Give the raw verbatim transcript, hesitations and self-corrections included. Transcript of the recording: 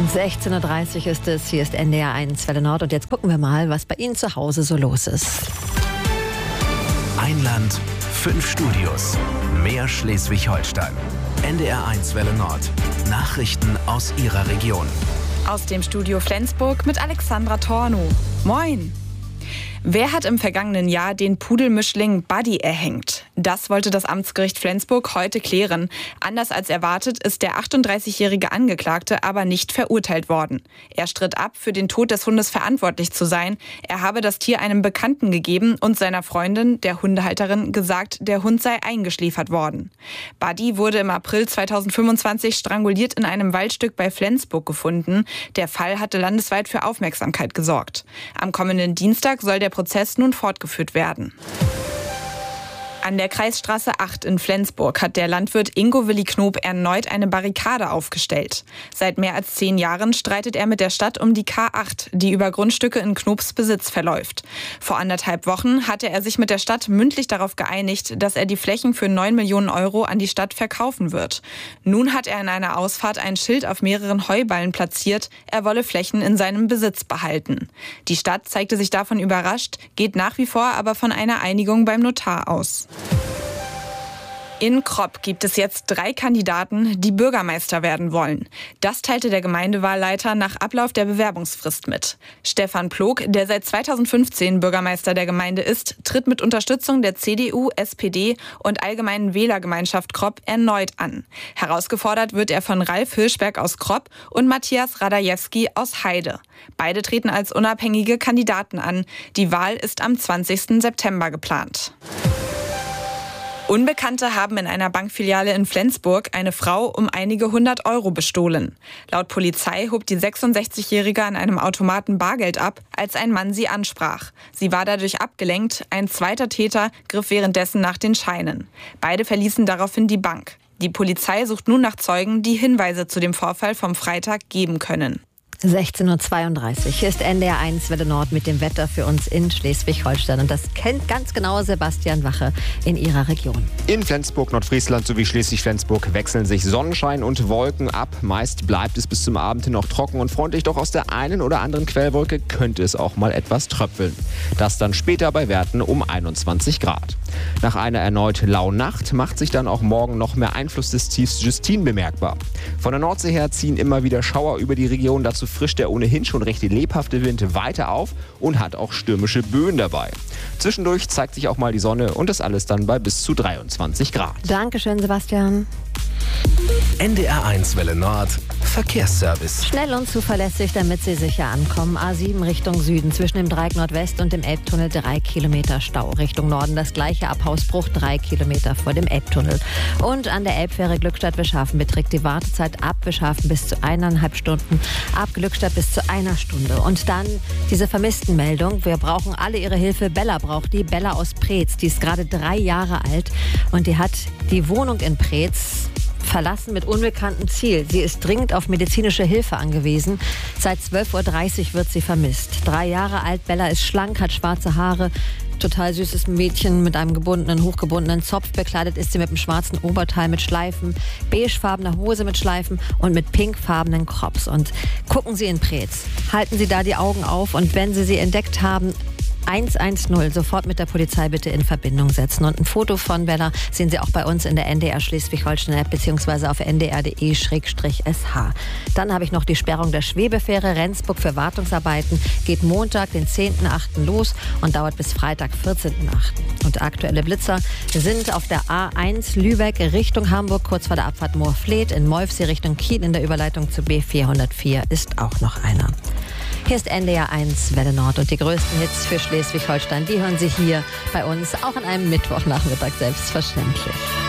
sechzehn Uhr dreißig ist es, hier ist N D R eins Welle Nord und jetzt gucken wir mal, was bei Ihnen zu Hause so los ist. Ein Land, fünf Studios, mehr Schleswig-Holstein. N D R eins Welle Nord. Nachrichten aus Ihrer Region. Aus dem Studio Flensburg mit Alexandra Tornow. Moin! Wer hat im vergangenen Jahr den Pudelmischling Buddy erhängt? Das wollte das Amtsgericht Flensburg heute klären. Anders als erwartet ist der achtunddreißigjährige Angeklagte aber nicht verurteilt worden. Er stritt ab, für den Tod des Hundes verantwortlich zu sein. Er habe das Tier einem Bekannten gegeben und seiner Freundin, der Hundehalterin, gesagt, der Hund sei eingeschläfert worden. Buddy wurde im April zweitausendfünfundzwanzig stranguliert in einem Waldstück bei Flensburg gefunden. Der Fall hatte landesweit für Aufmerksamkeit gesorgt. Am kommenden Dienstag soll der Prozess nun fortgeführt werden. An der Kreisstraße acht in Flensburg hat der Landwirt Ingo Willi Knob erneut eine Barrikade aufgestellt. Seit mehr als zehn Jahren streitet er mit der Stadt um die K acht, die über Grundstücke in Knobs Besitz verläuft. Vor anderthalb Wochen hatte er sich mit der Stadt mündlich darauf geeinigt, dass er die Flächen für neun Millionen Euro an die Stadt verkaufen wird. Nun hat er in einer Ausfahrt ein Schild auf mehreren Heuballen platziert, er wolle Flächen in seinem Besitz behalten. Die Stadt zeigte sich davon überrascht, geht nach wie vor aber von einer Einigung beim Notar aus. In Kropp gibt es jetzt drei Kandidaten, die Bürgermeister werden wollen. Das teilte der Gemeindewahlleiter nach Ablauf der Bewerbungsfrist mit. Stefan Plog, der seit zweitausendfünfzehn Bürgermeister der Gemeinde ist, tritt mit Unterstützung der C D U, S P D und Allgemeinen Wählergemeinschaft Kropp erneut an. Herausgefordert wird er von Ralf Hirschberg aus Kropp und Matthias Radajewski aus Heide. Beide treten als unabhängige Kandidaten an. Die Wahl ist am zwanzigsten September geplant. Unbekannte haben in einer Bankfiliale in Flensburg eine Frau um einige hundert Euro bestohlen. Laut Polizei hob die sechsundsechzigjährige an einem Automaten Bargeld ab, als ein Mann sie ansprach. Sie war dadurch abgelenkt, ein zweiter Täter griff währenddessen nach den Scheinen. Beide verließen daraufhin die Bank. Die Polizei sucht nun nach Zeugen, die Hinweise zu dem Vorfall vom Freitag geben können. sechzehn Uhr zweiunddreißig. Hier ist N D R eins Welle Nord mit dem Wetter für uns in Schleswig-Holstein. Und das kennt ganz genau Sebastian Wache in Ihrer Region. In Flensburg, Nordfriesland sowie Schleswig-Flensburg wechseln sich Sonnenschein und Wolken ab. Meist bleibt es bis zum Abend hin noch trocken und freundlich, doch aus der einen oder anderen Quellwolke könnte es auch mal etwas tröpfeln. Das dann später bei Werten um einundzwanzig Grad. Nach einer erneut lauen Nacht macht sich dann auch morgen noch mehr Einfluss des Tiefs Justine bemerkbar. Von der Nordsee her ziehen immer wieder Schauer über die Region, dazu frischt der ohnehin schon recht lebhafte Wind weiter auf und hat auch stürmische Böen dabei. Zwischendurch zeigt sich auch mal die Sonne und das alles dann bei bis zu dreiundzwanzig Grad. Dankeschön, Sebastian. N D R eins Welle Nord. Verkehrsservice. Schnell und zuverlässig, damit Sie sicher ankommen. A sieben Richtung Süden, zwischen dem Dreieck Nordwest und dem Elbtunnel drei Kilometer Stau. Richtung Norden das gleiche ab Hausbruch, drei Kilometer vor dem Elbtunnel. Und an der Elbfähre Glückstadt-Wischhafen beträgt die Wartezeit ab Wischhafen bis zu eineinhalb Stunden, ab Glückstadt bis zu einer Stunde. Und dann diese Vermisstenmeldung. Wir brauchen alle Ihre Hilfe. Bella braucht die. Bella aus Preetz, die ist gerade drei Jahre alt und die hat die Wohnung in Preetz verlassen mit unbekanntem Ziel. Sie ist dringend auf medizinische Hilfe angewiesen. Seit zwölf Uhr dreißig wird sie vermisst. Drei Jahre alt, Bella ist schlank, hat schwarze Haare. Total süßes Mädchen mit einem gebundenen, hochgebundenen Zopf. Bekleidet ist sie mit einem schwarzen Oberteil mit Schleifen, beigefarbene Hose mit Schleifen und mit pinkfarbenen Crops. Und gucken Sie in Preetz. Halten Sie da die Augen auf und wenn Sie sie entdeckt haben, eins eins null, sofort mit der Polizei bitte in Verbindung setzen. Und ein Foto von Bella sehen Sie auch bei uns in der N D R Schleswig-Holstein-App beziehungsweise auf n d r punkt d e slash s h. Dann habe ich noch die Sperrung der Schwebefähre Rendsburg für Wartungsarbeiten. Geht Montag, den zehnten achten los und dauert bis Freitag, vierzehnten achten Und aktuelle Blitzer sind auf der A eins Lübeck Richtung Hamburg, kurz vor der Abfahrt Moorfleet. In Meufsee Richtung Kiel in der Überleitung zu B vierhundertvier ist auch noch einer. Hier ist N D R eins Welle Nord und die größten Hits für Schleswig-Holstein, die hören Sie hier bei uns, auch an einem Mittwochnachmittag selbstverständlich.